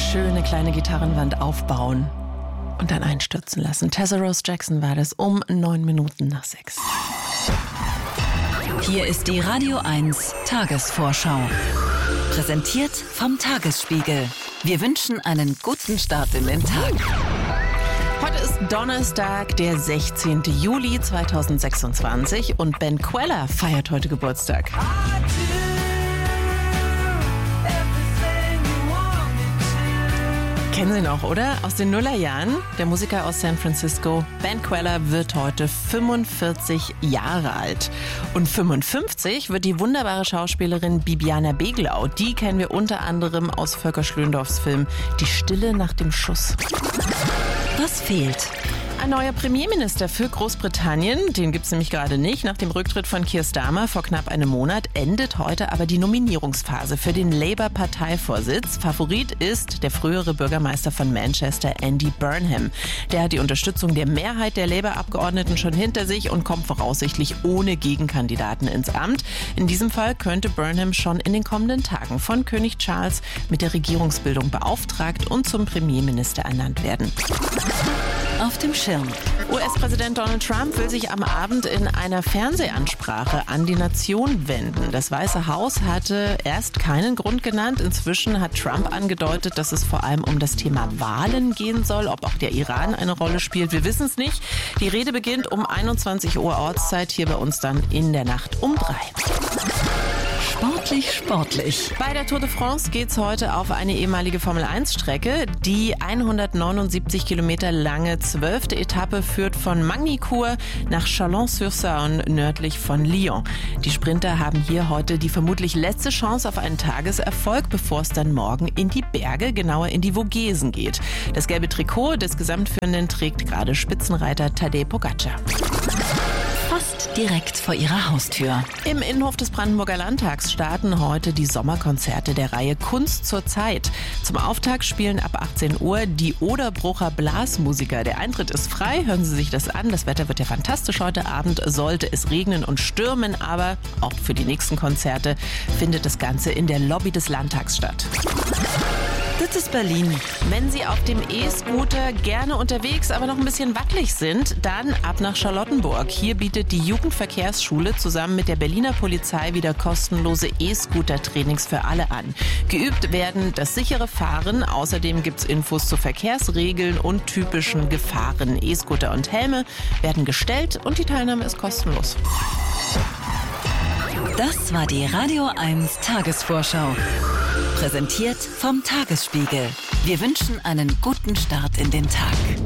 schöne kleine Gitarrenwand aufbauen und dann einstürzen lassen. Tessa Rose Jackson war das um 6:09. Hier ist die Radio 1 Tagesvorschau. Präsentiert vom Tagesspiegel. Wir wünschen einen guten Start in den Tag. Heute ist Donnerstag, der 16. Juli 2026 und Ben Queller feiert heute Geburtstag. Kennen Sie noch, oder? Aus den Nullerjahren. Der Musiker aus San Francisco, Ben Queller, wird heute 45 Jahre alt. Und 55 wird die wunderbare Schauspielerin Bibiana Beglau. Die kennen wir unter anderem aus Volker Schlöndorffs Film Die Stille nach dem Schuss. Was fehlt? Ein neuer Premierminister für Großbritannien, den gibt es nämlich gerade nicht. Nach dem Rücktritt von Keir Starmer vor knapp einem Monat endet heute aber die Nominierungsphase für den Labour-Parteivorsitz. Favorit ist der frühere Bürgermeister von Manchester, Andy Burnham. Der hat die Unterstützung der Mehrheit der Labour-Abgeordneten schon hinter sich und kommt voraussichtlich ohne Gegenkandidaten ins Amt. In diesem Fall könnte Burnham schon in den kommenden Tagen von König Charles mit der Regierungsbildung beauftragt und zum Premierminister ernannt werden. Auf dem Schirm. US-Präsident Donald Trump will sich am Abend in einer Fernsehansprache an die Nation wenden. Das Weiße Haus hatte erst keinen Grund genannt. Inzwischen hat Trump angedeutet, dass es vor allem um das Thema Wahlen gehen soll. Ob auch der Iran eine Rolle spielt, wir wissen es nicht. Die Rede beginnt um 21 Uhr Ortszeit, hier bei uns dann in der Nacht um 3. Sportlich. Bei der Tour de France geht's heute auf eine ehemalige Formel-1-Strecke. Die 179 Kilometer lange 12. Etappe führt von Magny-Cours nach Chalon-sur-Saône nördlich von Lyon. Die Sprinter haben hier heute die vermutlich letzte Chance auf einen Tageserfolg, bevor es dann morgen in die Berge, genauer in die Vogesen geht. Das gelbe Trikot des Gesamtführenden trägt gerade Spitzenreiter Tadej Pogačar. Fast direkt vor ihrer Haustür. Im Innenhof des Brandenburger Landtags starten heute die Sommerkonzerte der Reihe Kunst zur Zeit. Zum Auftakt spielen ab 18 Uhr die Oderbrucher Blasmusiker. Der Eintritt ist frei, hören Sie sich das an. Das Wetter wird ja fantastisch heute Abend. Sollte es regnen und stürmen, aber auch für die nächsten Konzerte findet das Ganze in der Lobby des Landtags statt. Das ist Berlin. Wenn Sie auf dem E-Scooter gerne unterwegs, aber noch ein bisschen wackelig sind, dann ab nach Charlottenburg. Hier bietet die Jugendverkehrsschule zusammen mit der Berliner Polizei wieder kostenlose E-Scooter-Trainings für alle an. Geübt werden das sichere Fahren. Außerdem gibt's Infos zu Verkehrsregeln und typischen Gefahren. E-Scooter und Helme werden gestellt und die Teilnahme ist kostenlos. Das war die Radio 1 Tagesvorschau. Präsentiert vom Tagesspiegel. Wir wünschen einen guten Start in den Tag.